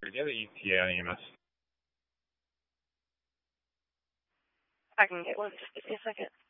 Do you have the ETA on EMS? I can get one. Just give me a second.